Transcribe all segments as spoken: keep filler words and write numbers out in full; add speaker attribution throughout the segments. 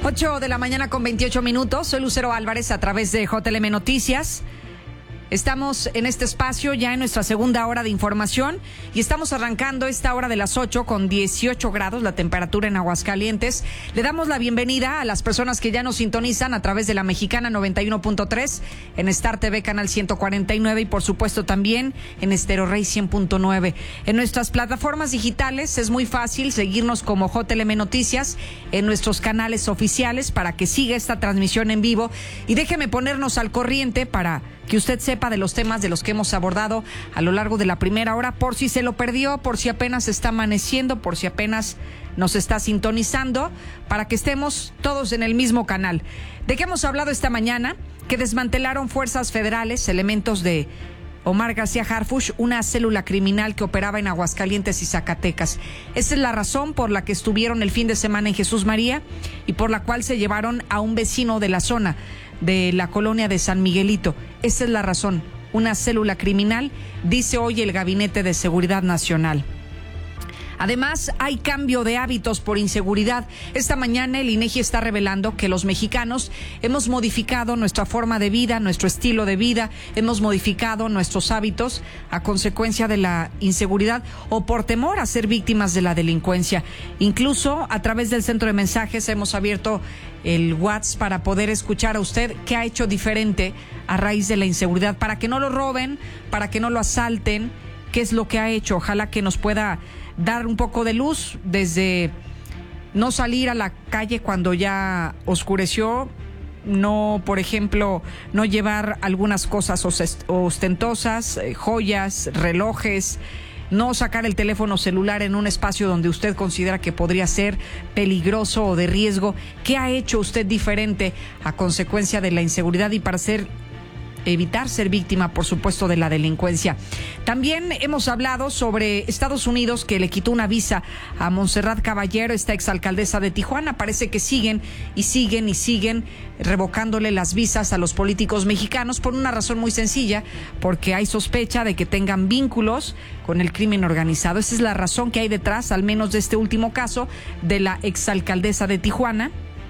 Speaker 1: ocho de la mañana con veintiocho minutos. Soy Lucero Álvarez a través de J L M Noticias. Estamos en este espacio ya en nuestra segunda hora de información y estamos arrancando esta hora de las ocho con dieciocho grados la temperatura en Aguascalientes. Le damos la bienvenida a las personas que ya nos sintonizan a través de la Mexicana noventa y uno punto tres, en Star T V canal ciento cuarenta y nueve y por supuesto también en Estéreo Rey cien punto nueve. En nuestras plataformas digitales es muy fácil seguirnos como J L M Noticias en nuestros canales oficiales para que siga esta transmisión en vivo y déjeme ponernos al corriente para que usted sepa de los temas de los que hemos abordado a lo largo de la primera hora, por si se lo perdió, por si apenas está amaneciendo, por si apenas nos está sintonizando, para que estemos todos en el mismo canal. ¿De qué hemos hablado esta mañana? Que desmantelaron fuerzas federales, elementos de Omar García Harfuch, una célula criminal que operaba en Aguascalientes y Zacatecas. Esa es la razón por la que estuvieron el fin de semana en Jesús María y por la cual se llevaron a un vecino de la zona, de la colonia de San Miguelito. Esa es la razón, una célula criminal, dice hoy el Gabinete de Seguridad Nacional. Además, hay cambio de hábitos por inseguridad. Esta mañana el INEGI está revelando que los mexicanos hemos modificado nuestra forma de vida, nuestro estilo de vida, hemos modificado nuestros hábitos a consecuencia de la inseguridad o por temor a ser víctimas de la delincuencia. Incluso a través del centro de mensajes hemos abierto el WhatsApp para poder escuchar a usted qué ha hecho diferente a raíz de la inseguridad, para que no lo roben, para que no lo asalten, qué es lo que ha hecho. Ojalá que nos pueda dar un poco de luz, desde no salir a la calle cuando ya oscureció, no, por ejemplo, no llevar algunas cosas ostentosas, eh, joyas, relojes, no sacar el teléfono celular en un espacio donde usted considera que podría ser peligroso o de riesgo. ¿Qué ha hecho usted diferente a consecuencia de la inseguridad y para ser evitar ser víctima, por supuesto, de la delincuencia? También hemos hablado sobre Estados Unidos, que le quitó una visa a Montserrat Caballero, esta exalcaldesa de Tijuana. Parece que siguen y siguen y siguen revocándole las visas a los políticos mexicanos por una razón muy sencilla, porque hay sospecha de que tengan vínculos con el crimen organizado. Esa es la razón que hay detrás, al menos de este último caso, de la exalcaldesa de Tijuana.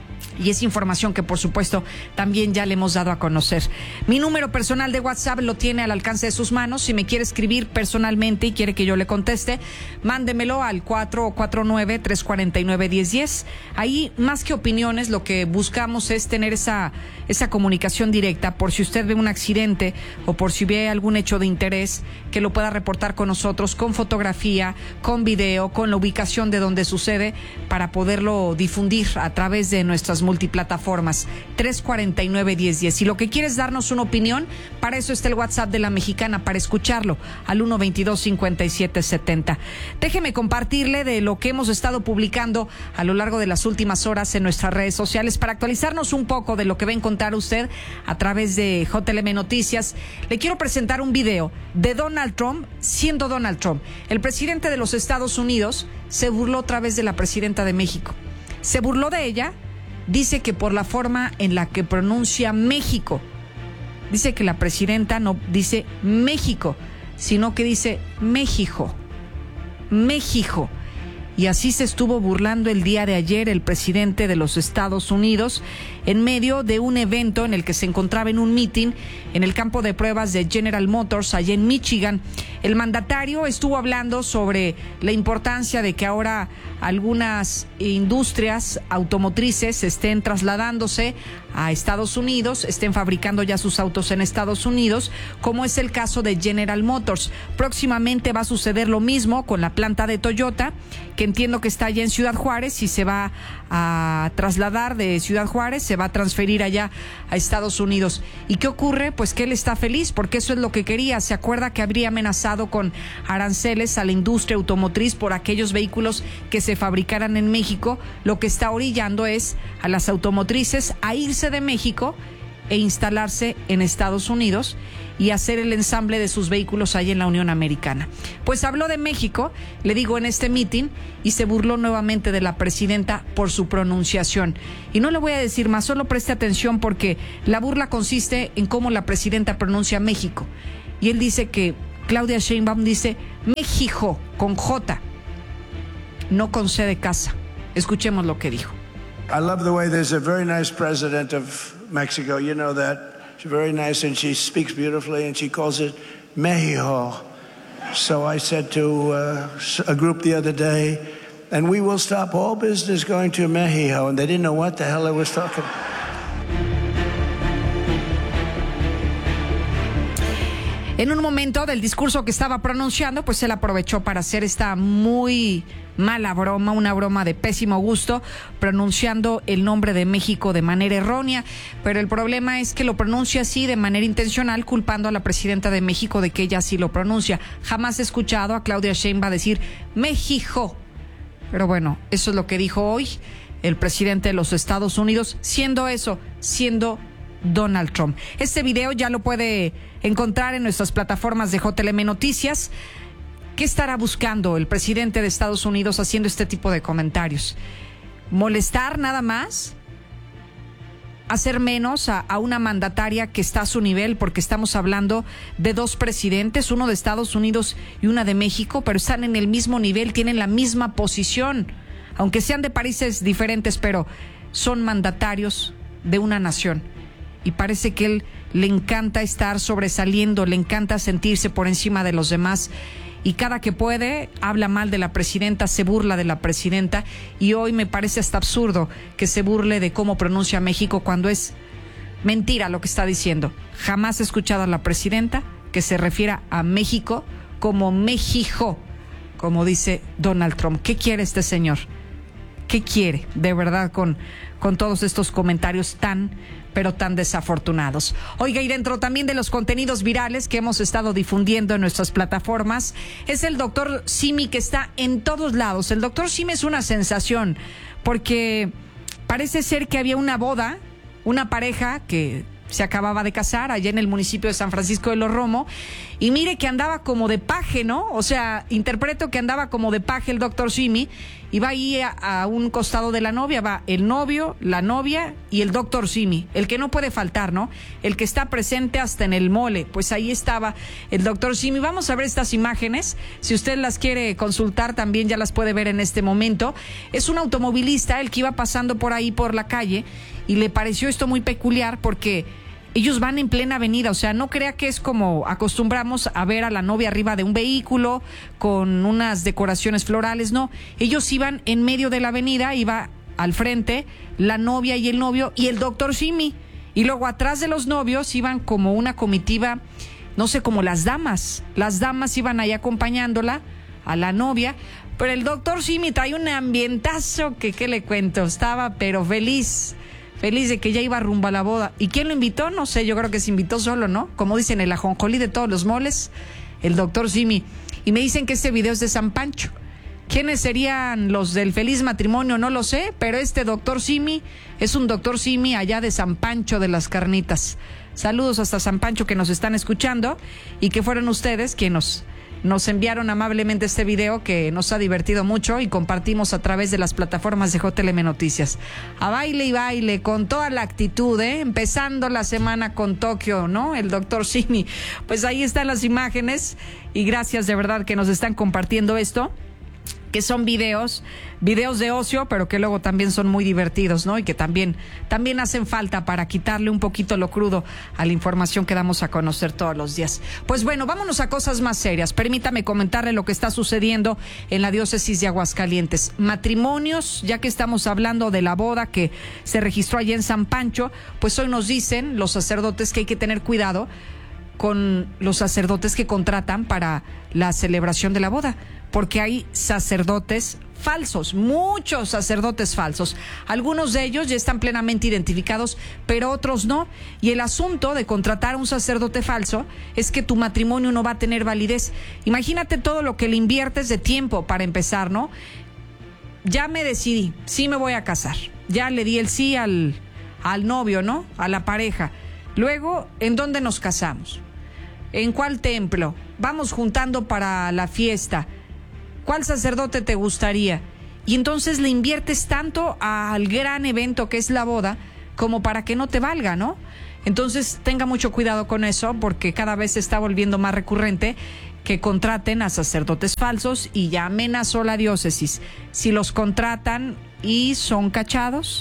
Speaker 1: Y es información que, por supuesto, también ya le hemos dado a conocer. Mi número personal de WhatsApp lo tiene al alcance de sus manos. Si me quiere escribir personalmente y quiere que yo le conteste, mándemelo al cuatro cuatro nueve, tres cuatro nueve, uno cero uno cero. Ahí, más que opiniones, lo que buscamos es tener esa, esa comunicación directa por si usted ve un accidente o por si ve algún hecho de interés, que lo pueda reportar con nosotros, con fotografía, con video, con la ubicación de donde sucede, para poderlo difundir a través de nuestras multiplataformas. Tres cuatro nueve, uno cero uno cero. Si lo que quiere es darnos una opinión, para eso está el WhatsApp de la Mexicana, para escucharlo al uno veintidós, cincuenta y siete setenta. Déjeme compartirle de lo que hemos estado publicando a lo largo de las últimas horas en nuestras redes sociales para actualizarnos un poco de lo que va a encontrar usted a través de J L M Noticias. Le quiero presentar un video de Donald Trump siendo Donald Trump. El presidente de los Estados Unidos se burló otra vez de la presidenta de México. Se burló de ella. Dice que por la forma en la que pronuncia México, dice que la presidenta no dice México, sino que dice México, México. Y así se estuvo burlando el día de ayer el presidente de los Estados Unidos en medio de un evento en el que se encontraba en un meeting en el campo de pruebas de General Motors allá en Michigan. El mandatario estuvo hablando sobre la importancia de que ahora algunas industrias automotrices estén trasladándose a Estados Unidos, estén fabricando ya sus autos en Estados Unidos, como es el caso de General Motors. Próximamente va a suceder lo mismo con la planta de Toyota, que entiendo que está allá en Ciudad Juárez y se va a trasladar de Ciudad Juárez, se va a transferir allá a Estados Unidos. ¿Y qué ocurre? Pues que él está feliz porque eso es lo que quería. Se acuerda que habría amenazado con aranceles a la industria automotriz por aquellos vehículos que se fabricaran en México. Lo que está orillando es a las automotrices a irse de México e instalarse en Estados Unidos y hacer el ensamble de sus vehículos ahí en la Unión Americana. Pues habló de México, le digo, en este meeting, y se burló nuevamente de la presidenta por su pronunciación. Y no le voy a decir más, solo preste atención porque la burla consiste en cómo la presidenta pronuncia México. Y él dice que Claudia Sheinbaum dice México con J, no con C de casa. Escuchemos lo que dijo.
Speaker 2: I love the way there's a very nice president of Mexico. You know that. She's very nice, and she speaks beautifully, and she calls it Mexico. So I said to uh, a group the other day, and we will stop all business going to Mexico. And they didn't know what the hell I was talking about.
Speaker 1: En un momento del discurso que estaba pronunciando, pues él aprovechó para hacer esta muy mala broma, una broma de pésimo gusto, pronunciando el nombre de México de manera errónea. Pero el problema es que lo pronuncia así de manera intencional, culpando a la presidenta de México de que ella así lo pronuncia. Jamás he escuchado a Claudia Sheinbaum decir México. Pero bueno, eso es lo que dijo hoy el presidente de los Estados Unidos, siendo eso, siendo Donald Trump. Este video ya lo puede encontrar en nuestras plataformas de J L M Noticias. ¿Qué estará buscando el presidente de Estados Unidos haciendo este tipo de comentarios? ¿Molestar nada más? ¿Hacer menos a, a una mandataria que está a su nivel? Porque estamos hablando de dos presidentes, uno de Estados Unidos y una de México, pero están en el mismo nivel, tienen la misma posición, aunque sean de países diferentes, pero son mandatarios de una nación. Y parece que él le encanta estar sobresaliendo, le encanta sentirse por encima de los demás. Y cada que puede, habla mal de la presidenta, se burla de la presidenta. Y hoy me parece hasta absurdo que se burle de cómo pronuncia México cuando es mentira lo que está diciendo. Jamás he escuchado a la presidenta que se refiera a México como México, como dice Donald Trump. ¿Qué quiere este señor? ¿Qué quiere, de verdad, con, con todos estos comentarios tan, pero tan desafortunados? Oiga, y dentro también de los contenidos virales que hemos estado difundiendo en nuestras plataformas, es el doctor Simi, que está en todos lados. El doctor Simi es una sensación, porque parece ser que había una boda, una pareja que se acababa de casar allá en el municipio de San Francisco de los Romo, y mire que andaba como de paje, ¿no? O sea, interpreto que andaba como de paje el doctor Simi, y va ahí a, a un costado de la novia, va el novio, la novia y el doctor Simi, el que no puede faltar, ¿no? El que está presente hasta en el mole, pues ahí estaba el doctor Simi. Vamos a ver estas imágenes, si usted las quiere consultar también ya las puede ver en este momento. Es un automovilista el que iba pasando por ahí por la calle, y le pareció esto muy peculiar porque ellos van en plena avenida, o sea, no crea que es como acostumbramos a ver a la novia arriba de un vehículo con unas decoraciones florales, no, ellos iban en medio de la avenida, iba al frente la novia y el novio y el doctor Simi, y luego atrás de los novios iban como una comitiva, no sé, como las damas, las damas iban ahí acompañándola a la novia, pero el doctor Simi trae un ambientazo que, ¿qué le cuento? Estaba pero feliz. Feliz de que ya iba rumbo a la boda. ¿Y quién lo invitó? No sé, yo creo que se invitó solo, ¿no? Como dicen, el ajonjolí de todos los moles, el doctor Simi. Y me dicen que este video es de San Pancho. ¿Quiénes serían los del feliz matrimonio? No lo sé, pero este doctor Simi es un doctor Simi allá de San Pancho de las Carnitas. Saludos hasta San Pancho, que nos están escuchando, y que fueron ustedes quienes nos... Nos enviaron amablemente este video que nos ha divertido mucho y compartimos a través de las plataformas de J L M Noticias. A baile y baile, con toda la actitud, ¿eh? Empezando la semana con Tokio, ¿no? El doctor Simi. Pues ahí están las imágenes, y gracias de verdad que nos están compartiendo esto, que son videos, videos de ocio, pero que luego también son muy divertidos, ¿no? Y que también, también hacen falta para quitarle un poquito lo crudo a la información que damos a conocer todos los días. Pues bueno, vámonos a cosas más serias. Permítame comentarle lo que está sucediendo en la diócesis de Aguascalientes. Matrimonios, ya que estamos hablando de la boda que se registró allá en San Pancho, pues hoy nos dicen los sacerdotes que hay que tener cuidado con los sacerdotes que contratan para la celebración de la boda, porque hay sacerdotes falsos, muchos sacerdotes falsos. Algunos de ellos ya están plenamente identificados, pero otros no. Y el asunto de contratar a un sacerdote falso es que tu matrimonio no va a tener validez. Imagínate todo lo que le inviertes de tiempo para empezar, ¿no? Ya me decidí, sí me voy a casar. Ya le di el sí al, al novio, ¿no? A la pareja. Luego, ¿en dónde nos casamos? ¿En cuál templo? Vamos juntando para la fiesta. ¿Cuál sacerdote te gustaría? Y entonces le inviertes tanto al gran evento que es la boda como para que no te valga, ¿no? Entonces tenga mucho cuidado con eso, porque cada vez se está volviendo más recurrente que contraten a sacerdotes falsos, y ya amenazó la diócesis. Si los contratan y son cachados,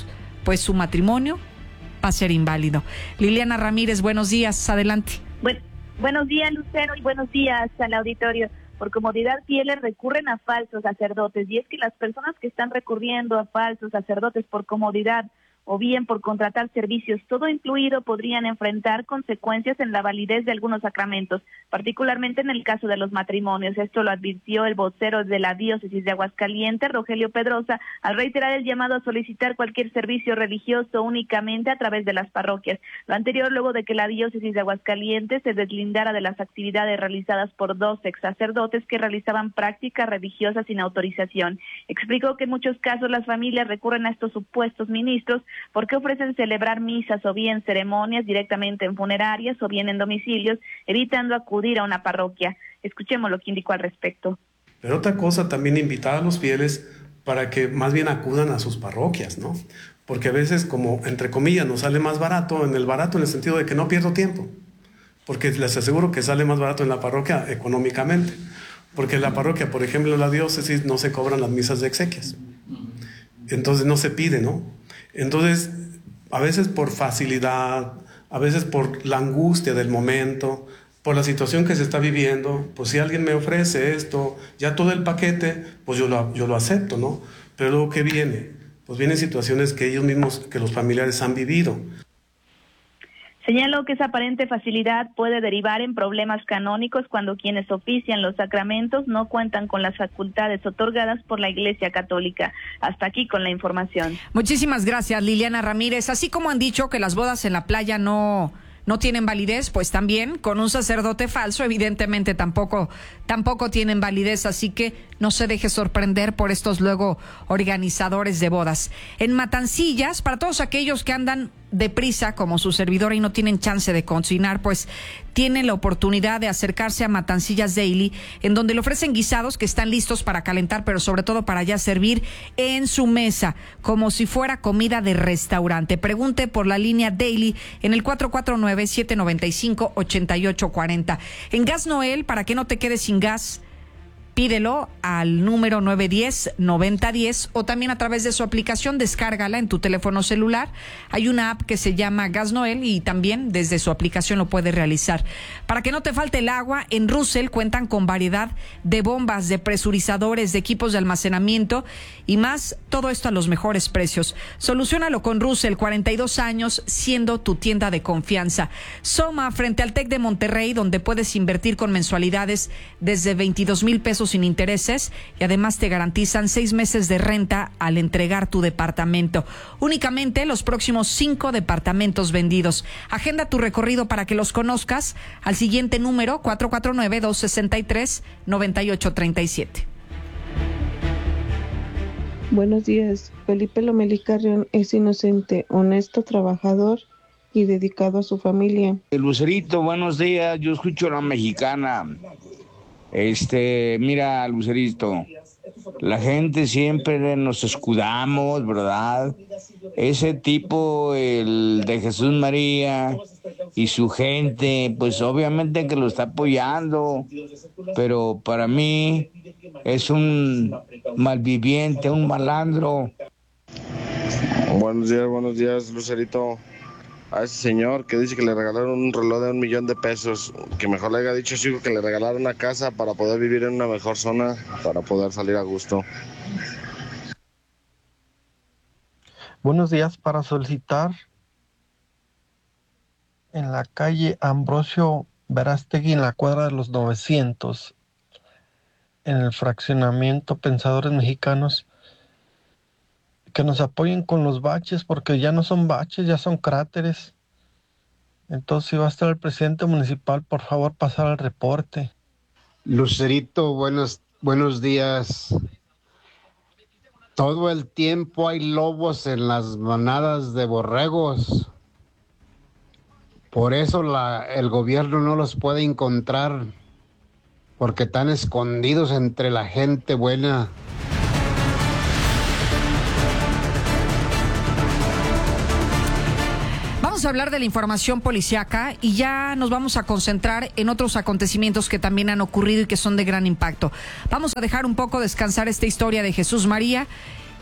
Speaker 1: pues su matrimonio va a ser inválido. Liliana Ramírez, buenos días, adelante.
Speaker 3: Bueno, buenos días, Lucero, y buenos días al auditorio. Por comodidad, fieles recurren a falsos sacerdotes, y es que las personas que están recurriendo a falsos sacerdotes por comodidad o bien por contratar servicios, todo incluido, podrían enfrentar consecuencias en la validez de algunos sacramentos, particularmente en el caso de los matrimonios. Esto lo advirtió el vocero de la diócesis de Aguascalientes, Rogelio Pedrosa, al reiterar el llamado a solicitar cualquier servicio religioso únicamente a través de las parroquias. Lo anterior luego de que la diócesis de Aguascalientes se deslindara de las actividades realizadas por dos ex sacerdotes que realizaban prácticas religiosas sin autorización. Explicó que en muchos casos las familias recurren a estos supuestos ministros porque ofrecen celebrar misas o bien ceremonias directamente en funerarias o bien en domicilios, evitando acudir a una parroquia. Escuchemos lo que indicó al respecto.
Speaker 4: Pero otra cosa, también invitar a los fieles para que más bien acudan a sus parroquias, ¿no? Porque a veces, como entre comillas, nos sale más barato, en el barato en el sentido de que no pierdo tiempo, porque les aseguro que sale más barato en la parroquia económicamente, porque en la parroquia, por ejemplo, en la diócesis no se cobran las misas de exequias, entonces no se pide, ¿no? Entonces, a veces por facilidad, a veces por la angustia del momento, por la situación que se está viviendo, pues si alguien me ofrece esto, ya todo el paquete, pues yo lo, yo lo acepto, ¿no? Pero luego, ¿qué viene? Pues vienen situaciones que ellos mismos, que los familiares han vivido.
Speaker 3: Señaló que esa aparente facilidad puede derivar en problemas canónicos cuando quienes ofician los sacramentos no cuentan con las facultades otorgadas por la Iglesia Católica. Hasta aquí con la información.
Speaker 1: Muchísimas gracias, Liliana Ramírez. Así como han dicho que las bodas en la playa no... no tienen validez, pues también con un sacerdote falso evidentemente tampoco tampoco tienen validez, así que no se deje sorprender por estos luego organizadores de bodas. En Matancillas, para todos aquellos que andan deprisa como su servidora y no tienen chance de cocinar, pues tienen la oportunidad de acercarse a Matancillas Daily, en donde le ofrecen guisados que están listos para calentar, pero sobre todo para ya servir en su mesa, como si fuera comida de restaurante. Pregunte por la línea Daily en el cuatro cuatro nueve, siete nueve cinco, ocho ocho cuatro cero. En Gas Noel, para que no te quedes sin gas, pídelo al número nueve uno cero, nueve cero uno cero o también a través de su aplicación, descárgala en tu teléfono celular. Hay una app que se llama Gas Noel y también desde su aplicación lo puedes realizar. Para que no te falte el agua, en Russell cuentan con variedad de bombas, de presurizadores, de equipos de almacenamiento y más, todo esto a los mejores precios. Soluciónalo con Russell, cuarenta y dos años siendo tu tienda de confianza. Soma, frente al TEC de Monterrey, donde puedes invertir con mensualidades desde veintidós mil pesos sin intereses y además te garantizan seis meses de renta al entregar tu departamento. Únicamente los próximos cinco departamentos vendidos. Agenda tu recorrido para que los conozcas al siguiente número cuatro cuatro nueve, dos seis tres, nueve ocho tres siete.
Speaker 5: Buenos días. Felipe Lomelí Carrión es inocente, honesto, trabajador y dedicado a su familia.
Speaker 6: Lucerito, buenos días. Yo escucho La Mexicana. Este, mira, Lucerito, la gente siempre nos escudamos, ¿verdad? Ese tipo, el de Jesús María y su gente, pues obviamente que lo está apoyando, pero para mí es un malviviente, un malandro.
Speaker 7: Buenos días, buenos días, Lucerito. A ese señor que dice que le regalaron un reloj de un millón de pesos, que mejor le haya dicho a su hijo que le regalaron una casa para poder vivir en una mejor zona, para poder salir a gusto.
Speaker 8: Buenos días, para solicitar en la calle Ambrosio Verástegui, en la cuadra de los novecientos, en el fraccionamiento Pensadores Mexicanos, que nos apoyen con los baches, porque ya no son baches, ya son cráteres. Entonces, si va a estar el presidente municipal, por favor, pasar al reporte.
Speaker 9: Lucerito, buenos, buenos días. Todo el tiempo hay lobos en las manadas de borregos. Por eso la, el gobierno no los puede encontrar, porque están escondidos entre la gente buena.
Speaker 1: Vamos a hablar de la información policiaca y ya nos vamos a concentrar en otros acontecimientos que también han ocurrido y que son de gran impacto. Vamos a dejar un poco descansar esta historia de Jesús María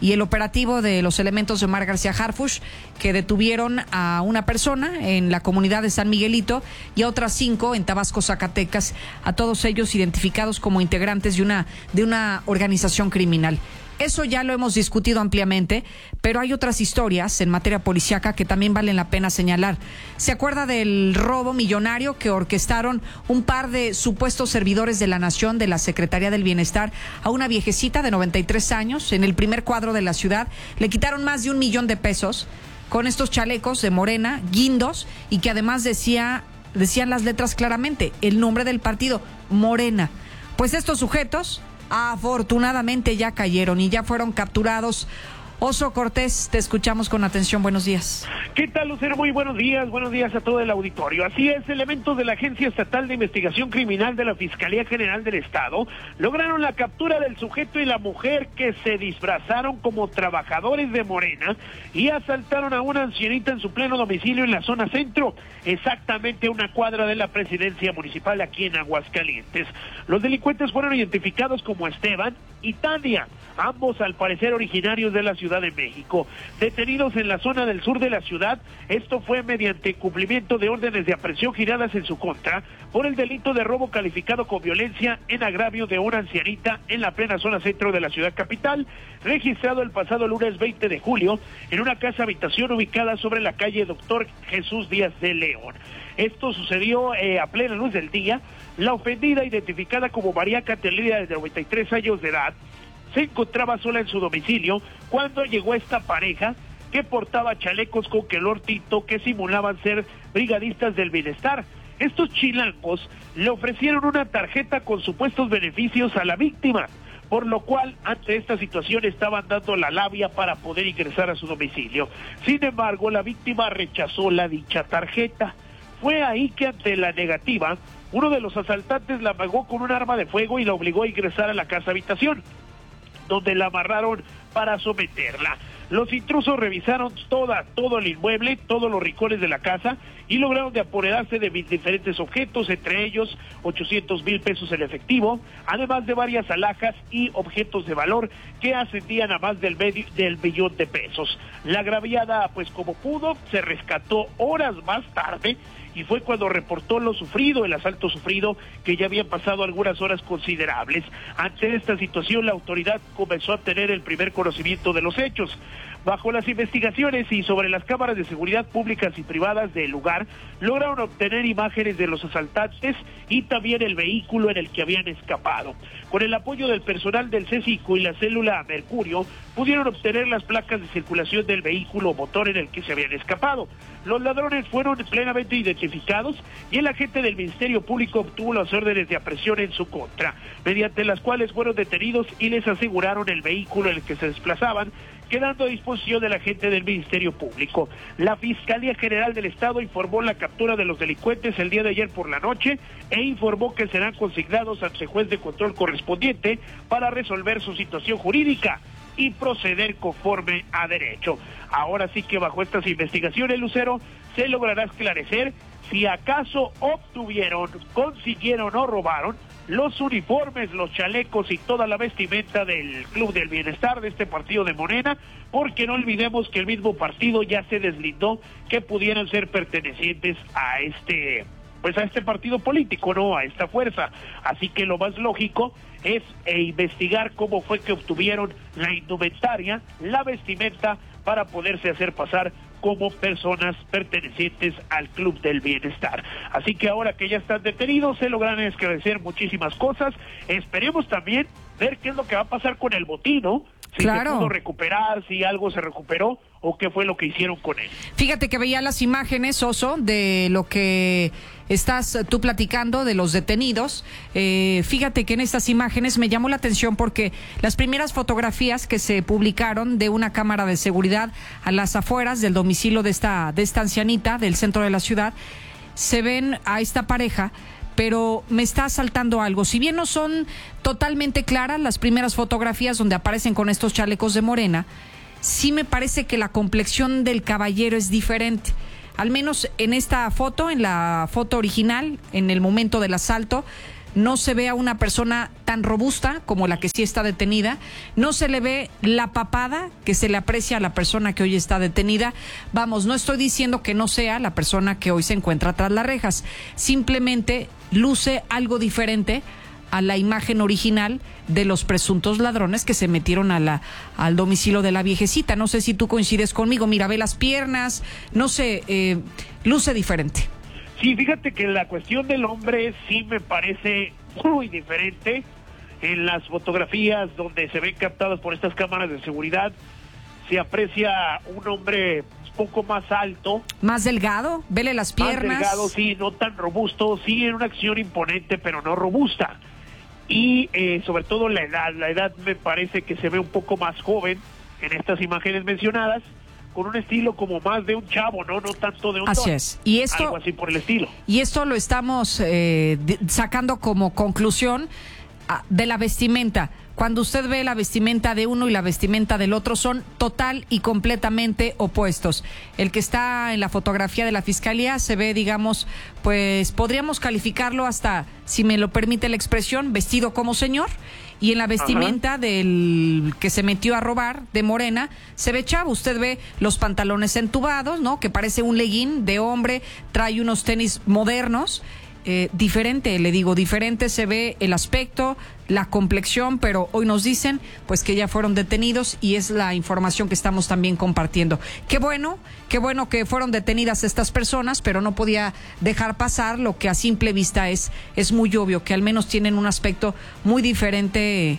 Speaker 1: y el operativo de los elementos de Omar García Harfuch, que detuvieron a una persona en la comunidad de San Miguelito y a otras cinco en Tabasco, Zacatecas, a todos ellos identificados como integrantes de una, de una organización criminal. Eso ya lo hemos discutido ampliamente, pero hay otras historias en materia policíaca que también valen la pena señalar. ¿Se acuerda del robo millonario que orquestaron un par de supuestos servidores de la Nación de la Secretaría del Bienestar a una viejecita de noventa y tres años en el primer cuadro de la ciudad? Le quitaron más de un millón de pesos con estos chalecos de Morena, guindos, y que además decía, decían las letras claramente, el nombre del partido, Morena. Pues estos sujetos afortunadamente ya cayeron y ya fueron capturados. Oso Cortés, te escuchamos con atención. Buenos días.
Speaker 10: ¿Qué tal, Lucero? Muy buenos días. Buenos días a todo el auditorio. Así es, elementos de la Agencia Estatal de Investigación Criminal de la Fiscalía General del Estado lograron la captura del sujeto y la mujer que se disfrazaron como trabajadores de Morena y asaltaron a una ancianita en su pleno domicilio en la zona centro, exactamente a una cuadra de la presidencia municipal aquí en Aguascalientes. Los delincuentes fueron identificados como Esteban y Tania, ambos al parecer originarios de la Ciudad de México, detenidos en la zona del sur de la ciudad. Esto fue mediante cumplimiento de órdenes de aprehensión giradas en su contra por el delito de robo calificado con violencia en agravio de una ancianita en la plena zona centro de la ciudad capital, registrado el pasado lunes veinte de julio en una casa habitación ubicada sobre la calle Doctor Jesús Díaz de León. Esto sucedió eh, a plena luz del día. La ofendida, identificada como María Catalina, de noventa y tres años de edad, se encontraba sola en su domicilio cuando llegó esta pareja que portaba chalecos con color tinto que simulaban ser brigadistas del bienestar. Estos chilangos le ofrecieron una tarjeta con supuestos beneficios a la víctima, por lo cual ante esta situación estaban dando la labia para poder ingresar a su domicilio. Sin embargo, la víctima rechazó la dicha tarjeta. Fue ahí que ante la negativa, uno de los asaltantes la amagó con un arma de fuego y la obligó a ingresar a la casa habitación, donde la amarraron para someterla. Los intrusos revisaron toda, todo el inmueble, todos los rincones de la casa y lograron de apoderarse de diferentes objetos, entre ellos ochocientos mil pesos en efectivo, además de varias alhajas y objetos de valor que ascendían a más del, medio, del millón de pesos. La agraviada, pues como pudo, se rescató horas más tarde y fue cuando reportó lo sufrido, el asalto sufrido, que ya habían pasado algunas horas considerables. Ante esta situación, la autoridad comenzó a tener el primer conocimiento de los hechos. Bajo las investigaciones y sobre las cámaras de seguridad públicas y privadas del lugar, lograron obtener imágenes de los asaltantes y también el vehículo en el que habían escapado. Con el apoyo del personal del C cinco y la célula Mercurio, pudieron obtener las placas de circulación del vehículo motor en el que se habían escapado. Los ladrones fueron plenamente identificados y el agente del Ministerio Público obtuvo las órdenes de aprehensión en su contra, mediante las cuales fueron detenidos y les aseguraron el vehículo en el que se desplazaban, quedando a disposición del agente del Ministerio Público. La Fiscalía General del Estado informó la captura de los delincuentes el día de ayer por la noche e informó que serán consignados ante juez de control correspondiente para resolver su situación jurídica y proceder conforme a derecho. Ahora sí que bajo estas investigaciones, Lucero, se logrará esclarecer si acaso obtuvieron, consiguieron o robaron los uniformes, los chalecos y toda la vestimenta del Club del Bienestar, de este partido de Morena, porque no olvidemos que el mismo partido ya se deslindó que pudieran ser pertenecientes a este, pues a este partido político, no a esta fuerza. Así que lo más lógico es eh, investigar cómo fue que obtuvieron la indumentaria, la vestimenta, para poderse hacer pasar como personas pertenecientes al Club del Bienestar. Así que ahora que ya están detenidos, se logran esclarecer muchísimas cosas. Esperemos también ver qué es lo que va a pasar con el botín, ¿no? Si
Speaker 1: claro.
Speaker 10: se pudo recuperar, si algo se recuperó o qué fue lo que hicieron con él.
Speaker 1: Fíjate que veía las imágenes, Oso, de lo que estás tú platicando de los detenidos. Eh, fíjate que en estas imágenes me llamó la atención porque las primeras fotografías que se publicaron de una cámara de seguridad a las afueras del domicilio de esta, de esta ancianita del centro de la ciudad, se ven a esta pareja, pero me está saltando algo. Si bien no son totalmente claras las primeras fotografías donde aparecen con estos chalecos de Morena, sí me parece que la complexión del caballero es diferente. Al menos en esta foto, en la foto original, en el momento del asalto, no se ve a una persona tan robusta como la que sí está detenida, no se le ve la papada que se le aprecia a la persona que hoy está detenida. Vamos, no estoy diciendo que no sea la persona que hoy se encuentra tras las rejas, simplemente luce algo diferente a la imagen original de los presuntos ladrones que se metieron a la, al domicilio de la viejecita. No sé si tú coincides conmigo, mira, ve las piernas, no sé, eh, luce diferente.
Speaker 10: Sí, fíjate que la cuestión del hombre sí me parece muy diferente. En las fotografías donde se ven captadas por estas cámaras de seguridad, se aprecia un hombre un poco más alto.
Speaker 1: Más delgado, vele las piernas.
Speaker 10: Más delgado, sí, no tan robusto, sí en una acción imponente, pero no robusta. Y eh, sobre todo la edad, la edad me parece que se ve un poco más joven en estas imágenes mencionadas, con un estilo como más de un chavo, no no tanto de un
Speaker 1: así
Speaker 10: don,
Speaker 1: es. Y esto,
Speaker 10: algo así por el estilo.
Speaker 1: Y esto lo estamos eh, sacando como conclusión ah, de la vestimenta. Cuando usted ve la vestimenta de uno y la vestimenta del otro, son total y completamente opuestos. El que está en la fotografía de la fiscalía se ve, digamos, pues podríamos calificarlo hasta, si me lo permite la expresión, vestido como señor. Y en la vestimenta Ajá. del que se metió a robar, de morena, se ve chavo. Usted ve los pantalones entubados, ¿no? Que parece un leggín de hombre, trae unos tenis modernos. Eh, diferente, le digo, diferente se ve el aspecto, la complexión, pero hoy nos dicen pues que ya fueron detenidos y es la información que estamos también compartiendo. Qué bueno, qué bueno que fueron detenidas estas personas, pero no podía dejar pasar lo que a simple vista es, es muy obvio, que al menos tienen un aspecto muy diferente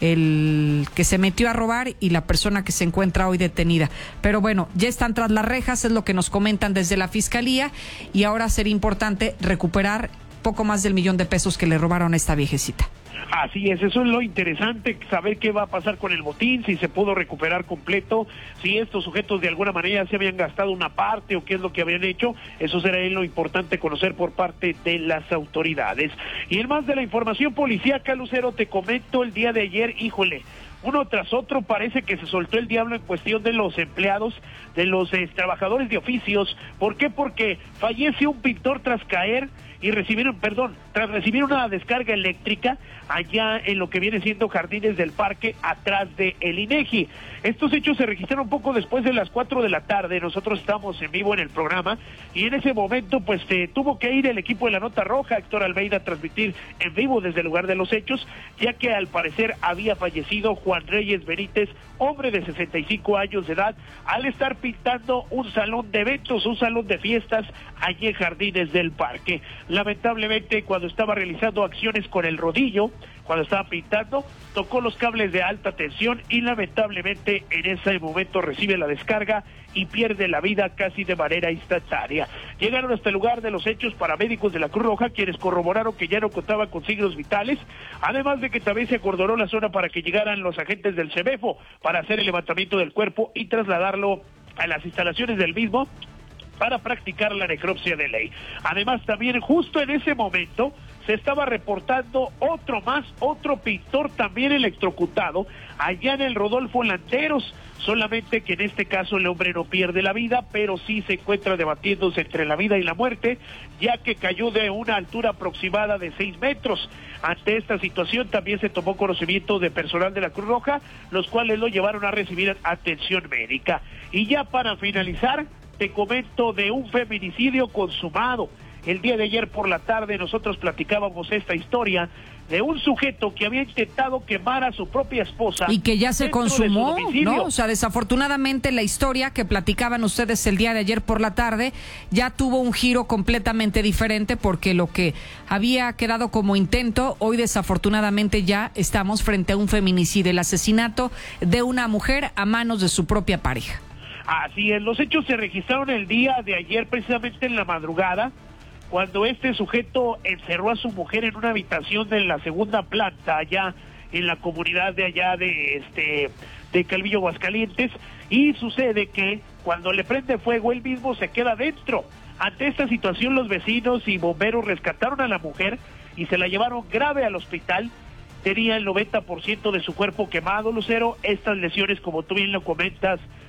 Speaker 1: el que se metió a robar y la persona que se encuentra hoy detenida. Pero bueno, ya están tras las rejas, es lo que nos comentan desde la fiscalía, y ahora sería importante recuperar poco más del millón de pesos que le robaron a esta viejecita.
Speaker 10: Así es, eso es lo interesante, saber qué va a pasar con el botín, si se pudo recuperar completo, si estos sujetos de alguna manera se habían gastado una parte o qué es lo que habían hecho. Eso será lo importante conocer por parte de las autoridades. Y en más de la información policíaca, Lucero, te comento el día de ayer, híjole, uno tras otro parece que se soltó el diablo en cuestión de los empleados, de los eh, trabajadores de oficios. ¿Por qué? Porque fallece un pintor tras caer y recibieron, perdón, tras recibir una descarga eléctrica allá en lo que viene siendo Jardines del Parque, atrás de el INEGI. Estos hechos se registraron poco después de las cuatro de la tarde. Nosotros estamos en vivo en el programa y en ese momento pues eh, tuvo que ir el equipo de la Nota Roja, Héctor Almeida, a transmitir en vivo desde el lugar de los hechos, ya que al parecer había fallecido Juan Reyes Benítez, hombre de sesenta y cinco años de edad, al estar pintando un salón de eventos, un salón de fiestas allí en Jardines del Parque. Lamentablemente, cuando estaba realizando acciones con el rodillo, cuando estaba pintando, tocó los cables de alta tensión y lamentablemente en ese momento recibe la descarga y pierde la vida casi de manera instantánea. Llegaron hasta el lugar de los hechos paramédicos de la Cruz Roja, quienes corroboraron que ya no contaban con signos vitales, además de que también se acordonó la zona para que llegaran los agentes del CEMEFO para hacer el levantamiento del cuerpo y trasladarlo a las instalaciones del mismo para practicar la necropsia de ley. Además, también justo en ese momento se estaba reportando otro más, otro pintor también electrocutado allá en el Rodolfo Landeros, solamente que en este caso el hombre no pierde la vida, pero sí se encuentra debatiéndose entre la vida y la muerte, ya que cayó de una altura aproximada de seis metros. Ante esta situación también se tomó conocimiento de personal de la Cruz Roja, los cuales lo llevaron a recibir atención médica. Y ya para finalizar, te comento de un feminicidio consumado. El día de ayer por la tarde nosotros platicábamos esta historia de un sujeto que había intentado quemar a su propia esposa.
Speaker 1: Y que ya se consumó, ¿no? O sea, desafortunadamente la historia que platicaban ustedes el día de ayer por la tarde ya tuvo un giro completamente diferente, porque lo que había quedado como intento, hoy desafortunadamente ya estamos frente a un feminicidio, el asesinato de una mujer a manos de su propia pareja.
Speaker 10: Así es, los hechos se registraron el día de ayer, precisamente en la madrugada, cuando este sujeto encerró a su mujer en una habitación de la segunda planta allá en la comunidad de allá de este de Calvillo, Aguascalientes, y sucede que cuando le prende fuego él mismo se queda dentro. Ante esta situación los vecinos y bomberos rescataron a la mujer y se la llevaron grave al hospital. Tenía el noventa por ciento de su cuerpo quemado, Lucero. Estas lesiones, como tú bien lo comentas,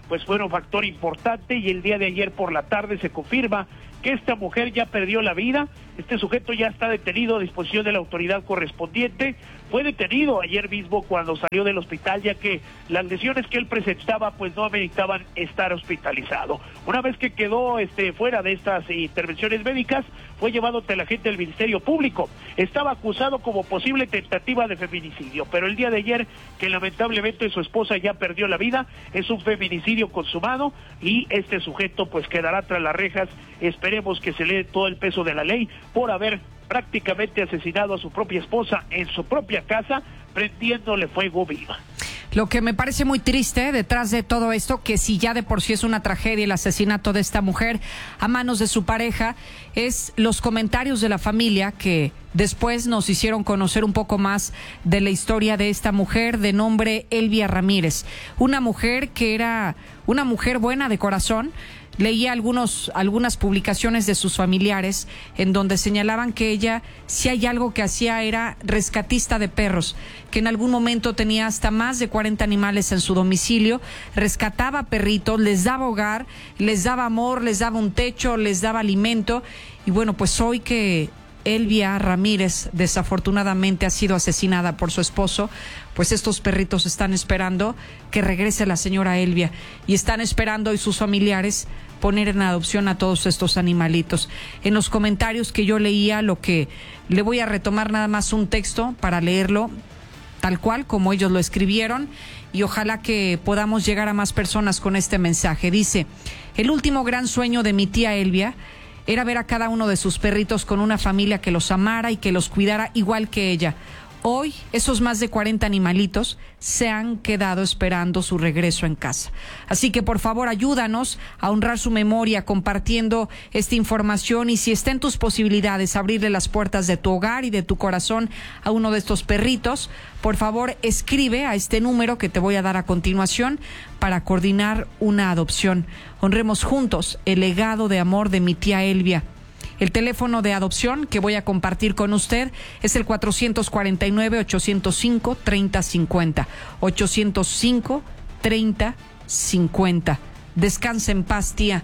Speaker 10: pues fueron factor importante, y el día de ayer por la tarde se confirma que esta mujer ya perdió la vida. Este sujeto ya está detenido a disposición de la autoridad correspondiente. Fue detenido ayer mismo cuando salió del hospital, ya que las lesiones que él presentaba pues no ameritaban estar hospitalizado. Una vez que quedó este fuera de estas intervenciones médicas, fue llevado ante la agente del Ministerio Público. Estaba acusado como posible tentativa de feminicidio, pero el día de ayer, que lamentablemente su esposa ya perdió la vida, es un feminicidio consumado, y este sujeto pues quedará tras las rejas. Esperemos que se le dé todo el peso de la ley por haber prácticamente asesinado a su propia esposa en su propia casa, prendiéndole fuego viva.
Speaker 1: Lo que me parece muy triste detrás de todo esto, que si ya de por sí es una tragedia el asesinato de esta mujer a manos de su pareja, es los comentarios de la familia que después nos hicieron conocer un poco más de la historia de esta mujer de nombre Elvia Ramírez. Una mujer que era una mujer buena de corazón. Leía algunos, algunas publicaciones de sus familiares en donde señalaban que ella, si hay algo que hacía, era rescatista de perros, que en algún momento tenía hasta más de cuarenta animales en su domicilio, rescataba perritos, les daba hogar, les daba amor, les daba un techo, les daba alimento. Y bueno, pues hoy que Elvia Ramírez desafortunadamente ha sido asesinada por su esposo, pues estos perritos están esperando que regrese la señora Elvia, y están esperando hoy sus familiares poner en adopción a todos estos animalitos. En los comentarios que yo leía, lo que le voy a retomar nada más un texto para leerlo tal cual como ellos lo escribieron, y ojalá que podamos llegar a más personas con este mensaje. Dice: el último gran sueño de mi tía Elvia era ver a cada uno de sus perritos con una familia que los amara y que los cuidara igual que ella. Hoy, esos más de cuarenta animalitos se han quedado esperando su regreso en casa. Así que, por favor, ayúdanos a honrar su memoria compartiendo esta información, y si está en tus posibilidades abrirle las puertas de tu hogar y de tu corazón a uno de estos perritos, por favor, escribe a este número que te voy a dar a continuación para coordinar una adopción. Honremos juntos el legado de amor de mi tía Elvia. El teléfono de adopción que voy a compartir con usted es el cuatrocientos cuarenta y nueve, ochocientos cinco, treinta cincuenta. ochocientos cinco, treinta cincuenta. Descansa en paz, tía,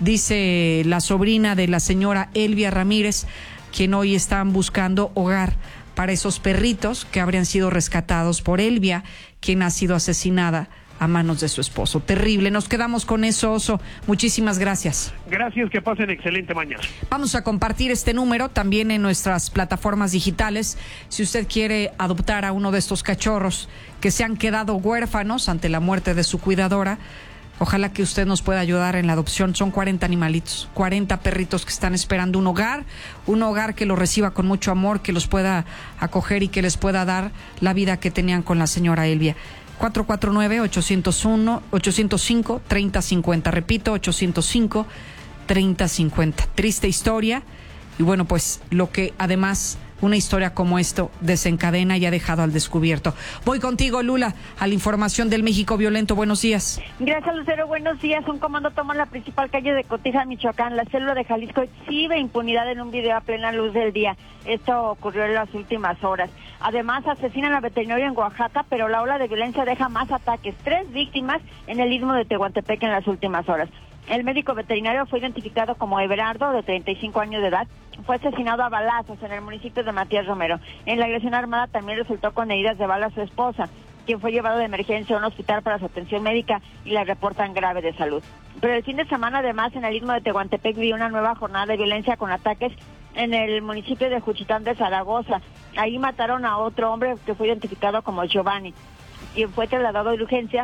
Speaker 1: dice la sobrina de la señora Elvia Ramírez, quien hoy están buscando hogar para esos perritos que habrían sido rescatados por Elvia, quien ha sido asesinada a manos de su esposo. Terrible. Nos quedamos con eso, Oso. Muchísimas gracias.
Speaker 10: Gracias, que pasen excelente mañana.
Speaker 1: Vamos a compartir este número también en nuestras plataformas digitales. Si usted quiere adoptar a uno de estos cachorros que se han quedado huérfanos ante la muerte de su cuidadora, ojalá que usted nos pueda ayudar en la adopción. Son cuarenta animalitos, cuarenta perritos que están esperando un hogar, un hogar que los reciba con mucho amor, que los pueda acoger y que les pueda dar la vida que tenían con la señora Elvia. cuatro cuatro nueve, ochocientos uno, ochocientos cinco, treinta cincuenta. Repito, ochocientos cinco, treinta cincuenta. Triste historia, y bueno, pues lo que además una historia como esto desencadena y ha dejado al descubierto. Voy contigo, Lula, a la información del México violento. Buenos días.
Speaker 11: Gracias, Lucero. Buenos días. Un comando toma la principal calle de Cotija, Michoacán. La célula de Jalisco exhibe impunidad en un video a plena luz del día. Esto ocurrió en las últimas horas. Además, asesinan a veterinario en Oaxaca, pero la ola de violencia deja más ataques. Tres víctimas en el istmo de Tehuantepec en las últimas horas. El médico veterinario fue identificado como Everardo, de treinta y cinco años de edad. Fue asesinado a balazos en el municipio de Matías Romero. En la agresión armada también resultó con heridas de bala su esposa, quien fue llevado de emergencia a un hospital para su atención médica y la reportan grave de salud. Pero el fin de semana, además, en el istmo de Tehuantepec vivió una nueva jornada de violencia con ataques en el municipio de Juchitán de Zaragoza. Ahí mataron a otro hombre que fue identificado como Giovanni, quien fue trasladado de urgencia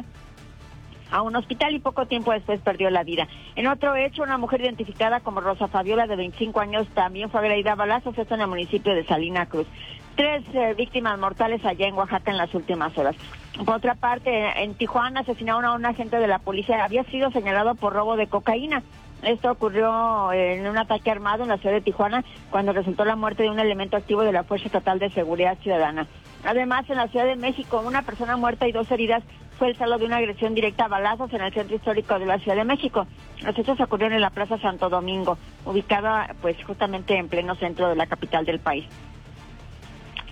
Speaker 11: a un hospital y poco tiempo después perdió la vida. En otro hecho, una mujer identificada como Rosa Fabiola, de veinticinco años, también fue agredida a balazos, esto en el municipio de Salina Cruz. Tres eh, víctimas mortales allá en Oaxaca en las últimas horas. Por otra parte, en Tijuana asesinaron a un agente de la policía. Había sido señalado por robo de cocaína. Esto ocurrió en un ataque armado en la ciudad de Tijuana, cuando resultó la muerte de un elemento activo de la Fuerza Estatal de Seguridad Ciudadana. Además, en la Ciudad de México, una persona muerta y dos heridas fue el saldo de una agresión directa a balazos en el centro histórico de la Ciudad de México. Los hechos ocurrieron en la Plaza Santo Domingo, ubicada pues justamente en pleno centro de la capital del país.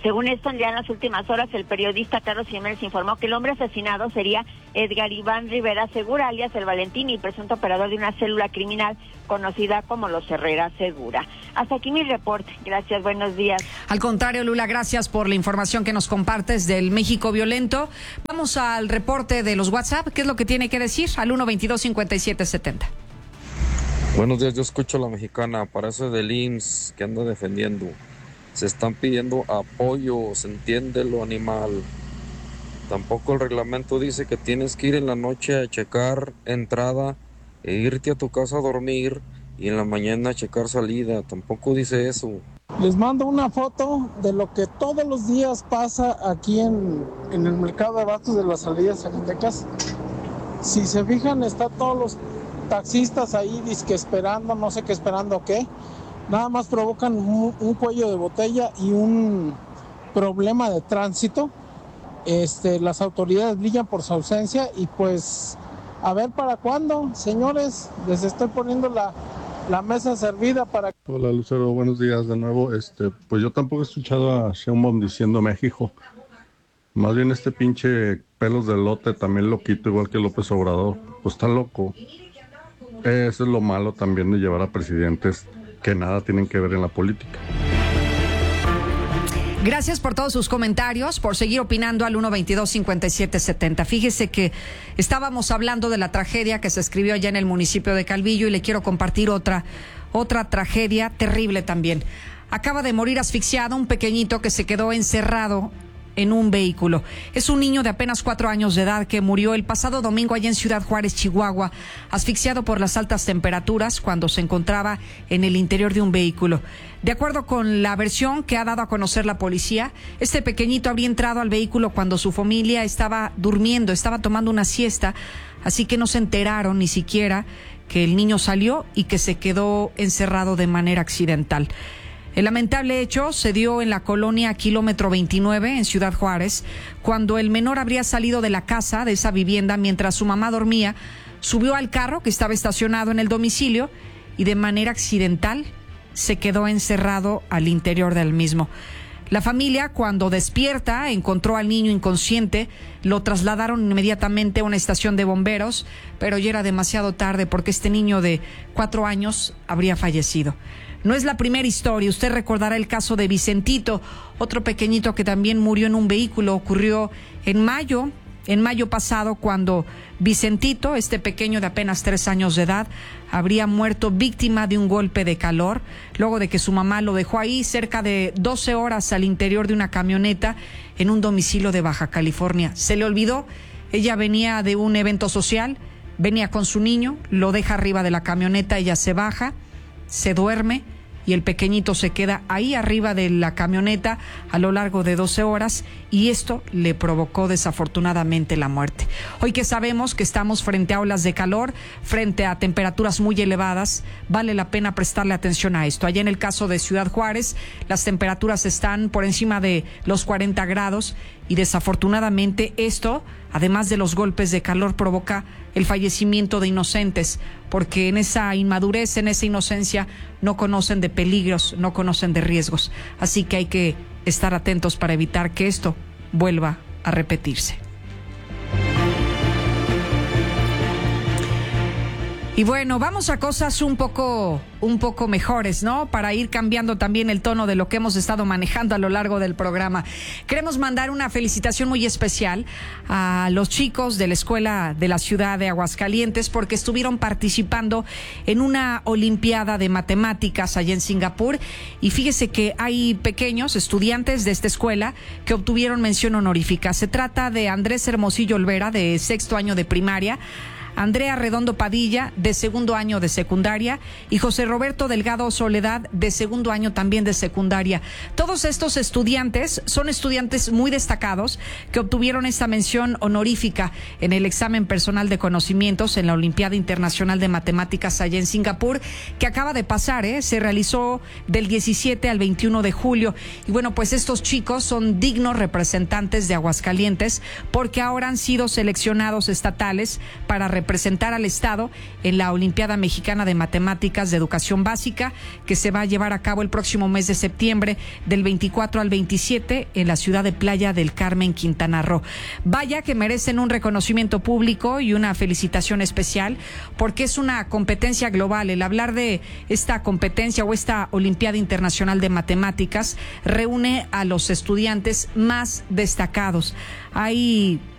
Speaker 11: Según esto, ya en las últimas horas, el periodista Carlos Jiménez informó que el hombre asesinado sería Edgar Iván Rivera Segura, alias El Valentín, y presunto operador de una célula criminal conocida como los Herrera Segura. Hasta aquí mi reporte. Gracias, buenos días.
Speaker 1: Al contrario, Lula, gracias por la información que nos compartes del México violento. Vamos al reporte de los WhatsApp. ¿Qué es lo que tiene que decir? Al uno veintidós cincuenta y siete setenta.
Speaker 12: Buenos días, yo escucho a la mexicana. Para eso del I M S S que anda defendiendo. Se están pidiendo apoyo, se entiende lo animal. Tampoco el reglamento dice que tienes que ir en la noche a checar entrada e irte a tu casa a dormir y en la mañana a checar salida. Tampoco dice eso.
Speaker 8: Les mando una foto de lo que todos los días pasa aquí en, en el mercado de abastos de las salidas Zacatecas. Si se fijan, está todos los taxistas ahí disque esperando, no sé qué esperando qué. Nada más provocan un, un cuello de botella y un problema de tránsito. Este, las autoridades brillan por su ausencia y pues a ver para cuándo, señores, les estoy poniendo la, la mesa servida para...
Speaker 13: Hola Lucero, buenos días de nuevo. Este, pues yo tampoco he escuchado a Sheinbaum diciendo México. Más bien este pinche pelos de lote también lo quito, igual que López Obrador. Pues está loco. Eso es lo malo también de llevar a presidentes que nada tienen que ver en la política.
Speaker 1: Gracias por todos sus comentarios, por seguir opinando al uno veintidós cincuenta y siete setenta. Fíjese que estábamos hablando de la tragedia que se escribió allá en el municipio de Calvillo y le quiero compartir otra, otra tragedia terrible también. Acaba de morir asfixiado un pequeñito que se quedó encerrado en un vehículo. Es un niño de apenas cuatro años de edad que murió el pasado domingo allá en Ciudad Juárez, Chihuahua, asfixiado por las altas temperaturas cuando se encontraba en el interior de un vehículo. De acuerdo con la versión que ha dado a conocer la policía, este pequeñito habría entrado al vehículo cuando su familia estaba durmiendo, estaba tomando una siesta, así que no se enteraron ni siquiera que el niño salió y que se quedó encerrado de manera accidental. El lamentable hecho se dio en la colonia Kilómetro veintinueve, en Ciudad Juárez, cuando el menor habría salido de la casa de esa vivienda mientras su mamá dormía, subió al carro que estaba estacionado en el domicilio y de manera accidental se quedó encerrado al interior del mismo. La familia, cuando despierta, encontró al niño inconsciente, lo trasladaron inmediatamente a una estación de bomberos, pero ya era demasiado tarde porque este niño de cuatro años habría fallecido. No es la primera historia. Usted recordará el caso de Vicentito, otro pequeñito que también murió en un vehículo. Ocurrió en mayo, en mayo pasado, cuando Vicentito, este pequeño de apenas tres años de edad, habría muerto víctima de un golpe de calor, luego de que su mamá lo dejó ahí cerca de doce horas al interior de una camioneta en un domicilio de Baja California. Se le olvidó, ella venía de un evento social, venía con su niño, lo deja arriba de la camioneta, ella se baja, se duerme y el pequeñito se queda ahí arriba de la camioneta a lo largo de doce horas y esto le provocó desafortunadamente la muerte. Hoy que sabemos que estamos frente a olas de calor, frente a temperaturas muy elevadas, vale la pena prestarle atención a esto. Allá en el caso de Ciudad Juárez, las temperaturas están por encima de los cuarenta grados y desafortunadamente esto, además de los golpes de calor, provoca el fallecimiento de inocentes, porque en esa inmadurez, en esa inocencia, no conocen de peligros, no conocen de riesgos. Así que hay que estar atentos para evitar que esto vuelva a repetirse. Y bueno, vamos a cosas un poco, un poco mejores, ¿no? Para ir cambiando también el tono de lo que hemos estado manejando a lo largo del programa. Queremos mandar una felicitación muy especial a los chicos de la Escuela de la Ciudad de Aguascalientes porque estuvieron participando en una Olimpiada de Matemáticas allá en Singapur. Y fíjese que hay pequeños estudiantes de esta escuela que obtuvieron mención honorífica. Se trata de Andrés Hermosillo Olvera, de sexto año de primaria, Andrea Redondo Padilla, de segundo año de secundaria, y José Roberto Delgado Soledad, de segundo año también de secundaria. Todos estos estudiantes son estudiantes muy destacados que obtuvieron esta mención honorífica en el examen personal de conocimientos en la Olimpiada Internacional de Matemáticas allá en Singapur, que acaba de pasar, ¿eh? Se realizó del diecisiete al veintiuno de julio. Y bueno, pues estos chicos son dignos representantes de Aguascalientes porque ahora han sido seleccionados estatales para representar representar al Estado en la Olimpiada Mexicana de Matemáticas de Educación Básica, que se va a llevar a cabo el próximo mes de septiembre, del veinticuatro al veintisiete, en la ciudad de Playa del Carmen, Quintana Roo. Vaya que merecen un reconocimiento público y una felicitación especial, porque es una competencia global. El hablar de esta competencia o esta Olimpiada Internacional de Matemáticas reúne a los estudiantes más destacados. Hay